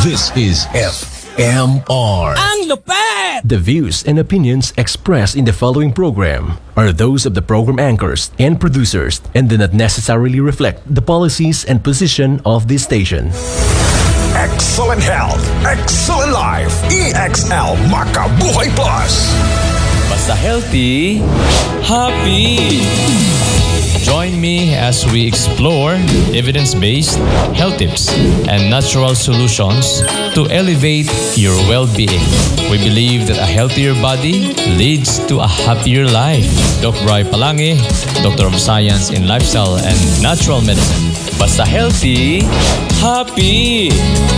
This is FMR. Ang lupet! The views and opinions expressed in the following program are those of the program anchors and producers and do not necessarily reflect the policies and position of this station. Excellent health, excellent life. EXL Makabuhay Plus. Basta healthy, happy. Join me as we explore evidence-based health tips and natural solutions to elevate your well-being. We believe that a healthier body leads to a happier life. Dr. Ray Palangi, Doctor of Science in Lifestyle and Natural Medicine. Basta healthy, happy.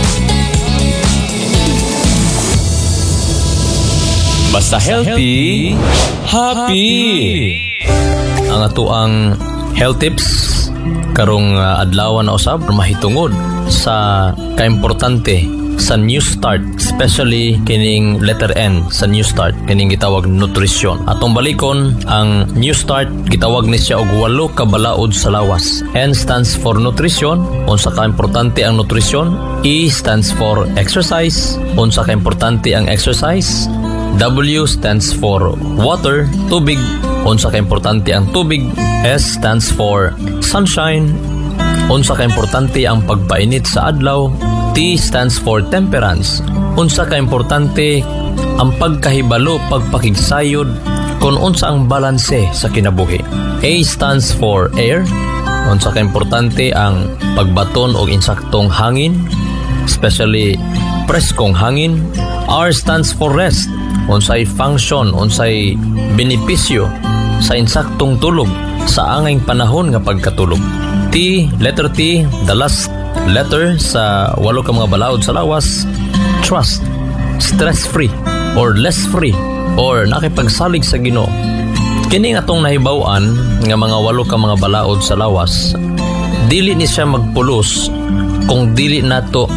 Basta healthy, happy. Ang atuang health tips karong adlaw na usab mahitungod sa kaimportante sa New Start, especially kining letter N sa New Start, kining gitawag nutrisyon. Atong balikon ang New Start, gitawag ni siya og 8 ka balaod sa lawas. N stands for nutrition, unsa ka importante ang nutrisyon. E stands for exercise, unsa ka importante ang exercise. W stands for water, tubig, unsa ka importante ang tubig. S stands for sunshine, unsa ka importante ang pagpainit sa adlaw. T stands for temperance, unsa ka importante ang pagkahibalo, pagpakigsayod, kung unsa ang balanse sa kinabuhi. A stands for air, unsa ka importante ang pagbaton og insaktong hangin, especially preskong hangin. R stands for rest, unsay function, unsay benepisyo sa insaktong tulog sa angay panahon nga pagkatulog. T, letter T, the last letter sa 8 ka mga balaod sa lawas. Trust, stress-free or less-free or nakipagsalig sa Ginoo. Kini atong nahibaw-an nga mga 8 ka mga balaod sa lawas, dili ni siya magpulos kung dili nato